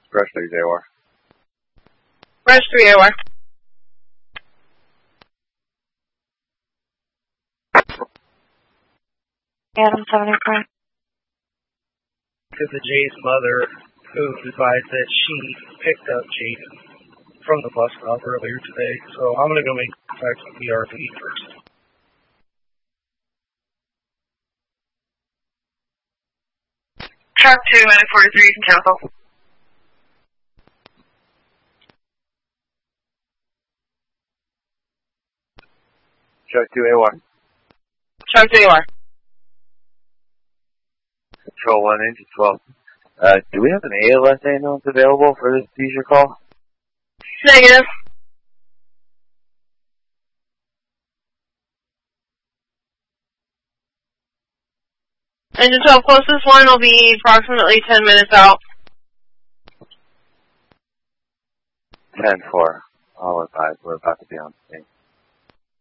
Brush 3 AOR. Brush 3 AOR. Adam 74. To the Jay's mother, who advised that she picked up Jaden from the bus stop earlier today. So I'm going to go make contact with the RV first. Truck 2, minute 43, cancel. Truck 2 AOR. Truck 2 AOR. Control 1, engine 12. Do we have an ALS ambulance available for this seizure call? Negative. Engine 12, closest one will be approximately 10 minutes out. 10-4. I'll advise we're about to be on scene.